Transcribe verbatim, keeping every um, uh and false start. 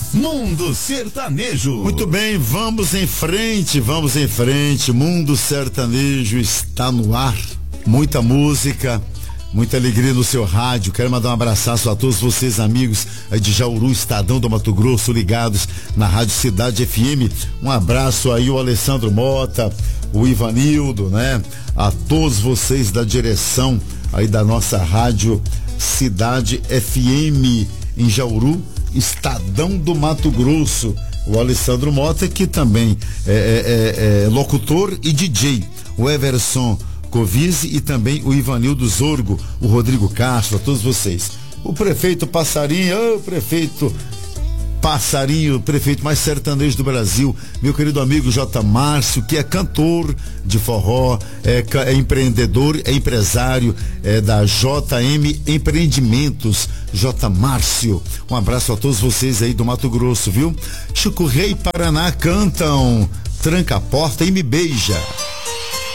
Mundo Sertanejo. Muito bem, vamos em frente, vamos em frente. Mundo Sertanejo está no ar. Muita música, muita alegria no seu rádio. Quero mandar um abraço a todos vocês, amigos de Jauru, Estadão do Mato Grosso, ligados na Rádio Cidade F M. Um abraço aí o Alessandro Mota, o Ivanildo, né? A todos vocês da direção aí da nossa Rádio Cidade F M em Jauru, Estadão do Mato Grosso. O Alessandro Mota, que também é, é, é locutor e D J. O Everson Covise e também o Ivanildo Zorgo, o Rodrigo Castro, a todos vocês. O prefeito Passarinho, o prefeito Passarinho, prefeito mais sertanejo do Brasil, meu querido amigo J. Márcio, que é cantor de forró, é, é empreendedor, é empresário é, da J M Empreendimentos, J. Márcio. Um abraço a todos vocês aí do Mato Grosso, viu? Chico Rei e Paraná cantam Tranca a Porta e Me Beija.